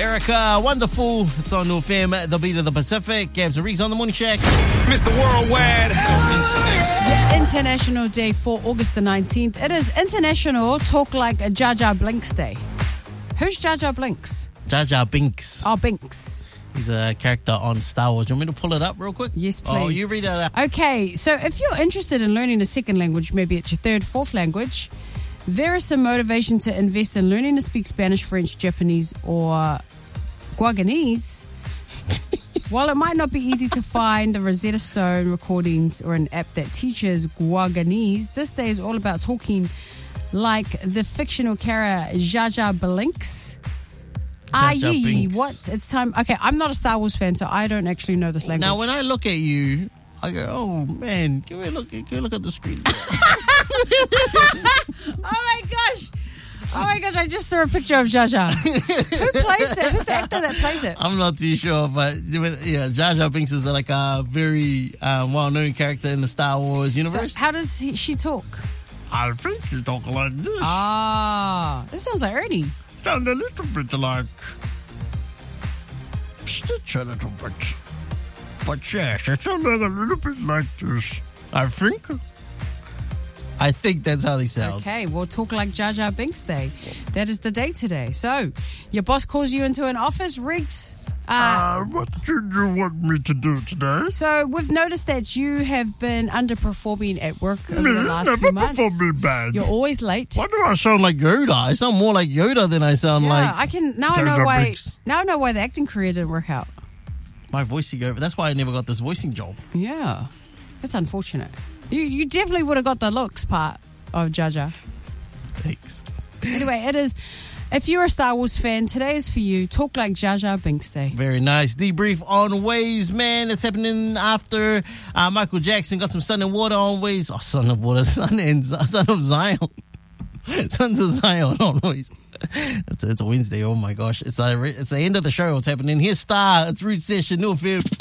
Erica, wonderful. It's on New FM, the beat of the Pacific. Gabs and Reeks on the Morning Shack. Mr. Worldwide. International Day for August the 19th. It is International Talk Like a Jar Jar Binks Day. Who's Jar Jar Binks? Jar Jar Binks. Oh, Binks. He's a character on Star Wars. Do you want me to pull it up real quick? Yes, please. Oh, you read it out. Okay, so if you're interested in learning a second language, maybe it's your third, fourth language, there is some motivation to invest in learning to speak Spanish, French, Japanese, or Guaganese. While it might not be easy to find a Rosetta Stone recordings or an app that teaches Guaganese, this day is all about talking like the fictional character Jar Jar Binks. Jar Jar Binks. What? It's time. Okay, I'm not a Star Wars fan, so I don't actually know this language. Now, when I look at you, I go, oh, man, can we look at the screen? Oh my gosh, I just saw a picture of Jar Jar. Who plays that? Who's the actor that plays it? I'm not too sure, but yeah, Jar Jar Binks is like a very well-known character in the Star Wars universe. So how does she talk? I think she talk like this. Ah, this sounds like Ernie. Sound a little bit like Stitch a little bit. But yes, it sounds like a little bit like this. I think that's how they sound. Okay, we'll talk like Jar Jar Binks Day. That is the day today. So, your boss calls you into an office, Riggs. What did you want me to do today? So, we've noticed that you have been underperforming at work over the last few months. Never bad. You're always late. Why do I sound like Yoda? I sound more like Yoda than I sound like. I know why the acting career didn't work out. My voicing over. That's why I never got this voicing job. Yeah, that's unfortunate. You definitely would have got the looks part of Jar Jar. Thanks. Anyway, it is. If you're a Star Wars fan, today is for you. Talk like Jar Jar Binks Day. Very nice. Debrief on Waze, man. It's happening after Michael Jackson got some Sun and Water on Waze. Oh, Sun of Water. Son of Zion. Sons of Zion on Waze. It's a Wednesday. Oh, my gosh. It's the end of the show. What's happening? Here's Star. It's Root Session. New Film.